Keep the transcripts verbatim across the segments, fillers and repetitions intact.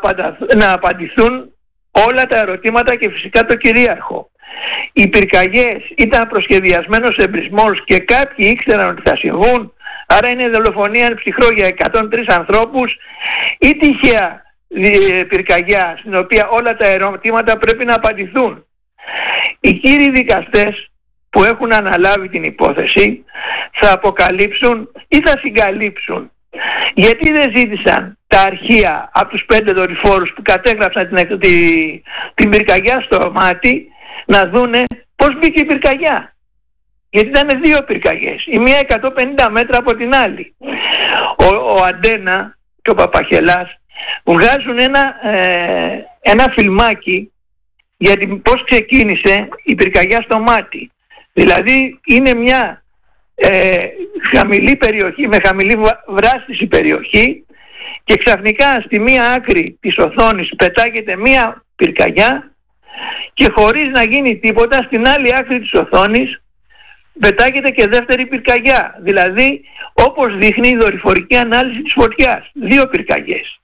απαντα... να απαντηθούν όλα τα ερωτήματα και φυσικά το κυρίαρχο. Οι πυρκαγιές ήταν προσχεδιασμένος εμπρισμός και κάποιοι ήξεραν ότι θα συμβούν, άρα είναι δολοφονία ψυχρό για εκατόν τρεις ανθρώπους, ή τυχαία πυρκαγιά στην οποία όλα τα ερωτήματα πρέπει να απαντηθούν. Οι κύριοι δικαστές που έχουν αναλάβει την υπόθεση θα αποκαλύψουν ή θα συγκαλύψουν γιατί δεν ζήτησαν τα αρχεία από τους πέντε δορυφόρους που κατέγραψαν την, τη, την πυρκαγιά στο μάτι να δούνε πώς μπήκε η πυρκαγιά. Γιατί ήταν δύο πυρκαγιές, η μία εκατόν πενήντα μέτρα από την άλλη. Ο, ο Αντένα και ο Παπαχελάς βγάζουν ένα, ε, ένα φιλμάκι για την, πώς ξεκίνησε η πυρκαγιά στο μάτι. Δηλαδή είναι μια ε, χαμηλή περιοχή, με χαμηλή βράστηση περιοχή, και ξαφνικά στη μία άκρη της οθόνης πετάγεται μία πυρκαγιά και χωρίς να γίνει τίποτα στην άλλη άκρη της οθόνης πετάγεται και δεύτερη πυρκαγιά. Δηλαδή όπως δείχνει η δορυφορική ανάλυση της φωτιάς, δύο πυρκαγιές.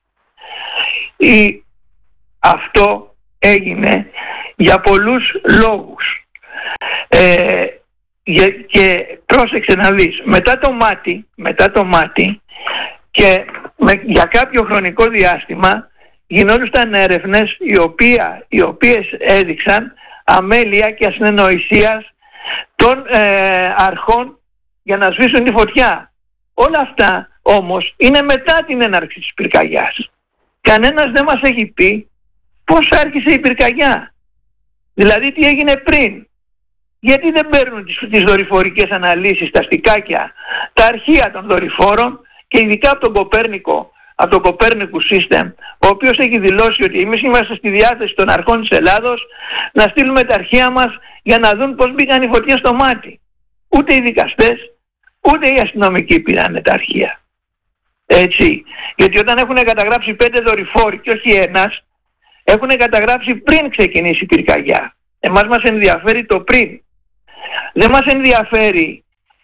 Η... Αυτό έγινε για πολλούς λόγους. Ε, και πρόσεξε να δεις, μετά το μάτι, μετά το μάτι και με, για κάποιο χρονικό διάστημα γινόντουσαν έρευνες οι, οποία, οι οποίες έδειξαν αμέλεια και ασυνεννοησίας των ε, αρχών για να σβήσουν τη φωτιά. Όλα αυτά όμως είναι μετά την έναρξη της πυρκαγιάς. Κανένας δεν μας έχει πει πώς άρχισε η πυρκαγιά. Δηλαδή τι έγινε πριν. Γιατί δεν παίρνουν τις, τις δορυφορικές αναλύσεις, τα στικάκια, τα αρχεία των δορυφόρων και ειδικά από τον Κοπέρνικο, από το Κοπέρνικου System, ο οποίος έχει δηλώσει ότι εμείς είμαστε στη διάθεση των αρχών της Ελλάδος να στείλουμε τα αρχεία μας για να δουν πώς μπήκαν οι φωτιές στο μάτι. Ούτε οι δικαστές, ούτε οι αστυνομικοί πήραν τα αρχεία. Έτσι. Γιατί όταν έχουν καταγράψει πέντε δορυφόροι και όχι ένας, έχουν καταγράψει πριν ξεκινήσει η πυρκαγιά. Εμάς μας ενδιαφέρει το πριν. Δεν μας ενδιαφέρει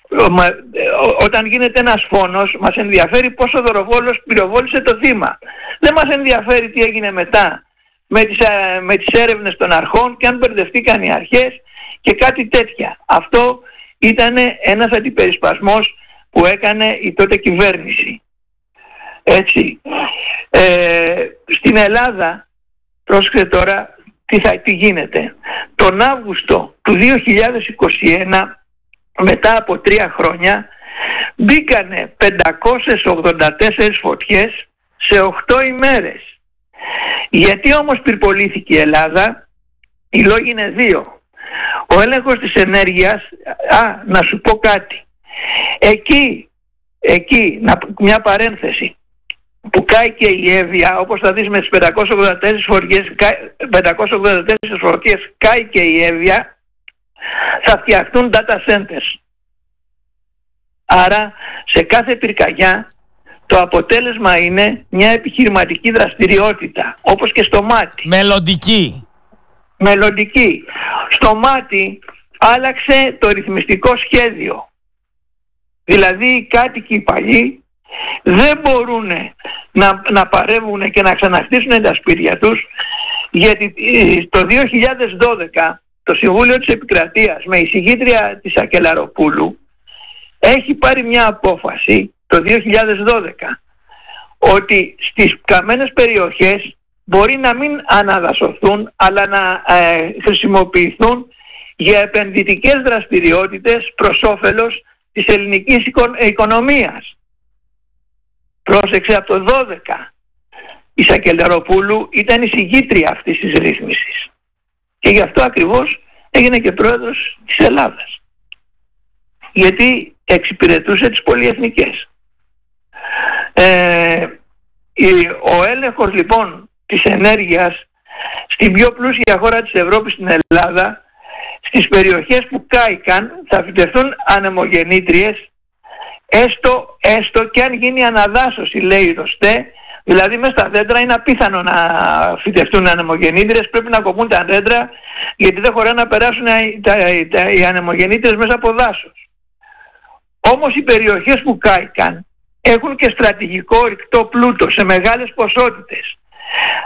όταν γίνεται ένας φόνος, μας ενδιαφέρει πώς ο δωροβόλος πυροβόλησε το θύμα. Δεν μας ενδιαφέρει τι έγινε μετά με τις, με τις έρευνες των αρχών και αν μπερδευτήκαν οι αρχές και κάτι τέτοια. Αυτό ήταν ένας αντιπερισπασμός που έκανε η τότε κυβέρνηση. Έτσι. Ε, στην Ελλάδα, πρόσεξε τώρα τι, θα, τι γίνεται. Τον Αύγουστο του δύο χιλιάδες είκοσι ένα, μετά από τρία χρόνια, μπήκανε πεντακόσιες ογδόντα τέσσερις φωτιές σε οκτώ ημέρες. Γιατί όμως πυρπολήθηκε η Ελλάδα? Οι λόγοι είναι δύο. Ο έλεγχος της ενέργειας, α, να σου πω κάτι. Εκεί, εκεί, να, μια παρένθεση, που κάει και η Εύβοια, όπως θα δεις με τις πεντακόσιες ογδόντα τέσσερις φωτιές, πεντακόσιες ογδόντα τέσσερις φωτιές κάει και η Εύβοια, θα φτιαχτούν data centers. Άρα σε κάθε πυρκαγιά το αποτέλεσμα είναι μια επιχειρηματική δραστηριότητα, όπως και στο μάτι. Μελλοντική. Μελλοντική. Στο μάτι άλλαξε το ρυθμιστικό σχέδιο. Δηλαδή οι κάτοικοι παλιοί δεν μπορούν να, να παρεύουν και να ξαναχτίσουν τα σπίτια τους, γιατί το δύο χιλιάδες δώδεκα το Συμβούλιο της Επικρατείας με εισηγήτρια της Ακελαροπούλου έχει πάρει μια απόφαση το δύο χιλιάδες δώδεκα ότι στις καμένες περιοχές μπορεί να μην αναδασωθούν, αλλά να ε, χρησιμοποιηθούν για επενδυτικές δραστηριότητες προς όφελος της ελληνικής οικο- οικονομίας. Πρόσεξε, από το δώδεκα η Σακελαροπούλου ήταν εισηγήτρια αυτής της ρύθμισης και γι' αυτό ακριβώς έγινε και πρόεδρος της Ελλάδας, γιατί εξυπηρετούσε τις πολυεθνικές. Ε, ο έλεγχος λοιπόν της ενέργειας στην πιο πλούσια χώρα της Ευρώπης, στην Ελλάδα, στις περιοχές που κάηκαν θα φυτευτούν ανεμογεννήτριες, έστω, έστω και αν γίνει αναδάσωση, λέει η ΔΟΣΤΕ. Δηλαδή μέσα στα δέντρα είναι απίθανο να φυτευτούν ανεμογεννήτριες, πρέπει να κοπούν τα δέντρα γιατί δεν χωράει να περάσουν τα, τα, οι ανεμογεννήτριες μέσα από δάσος. Όμως οι περιοχές που κάηκαν έχουν και στρατηγικό ορυκτό πλούτο σε μεγάλες ποσότητες.